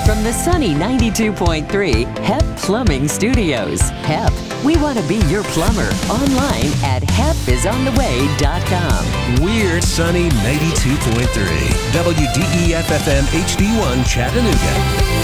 From the sunny 92.3 HEP Plumbing Studios. HEP, we want to be your plumber. Online at hepisontheway.com. We're sunny 92.3 WDEF FM HD1 Chattanooga.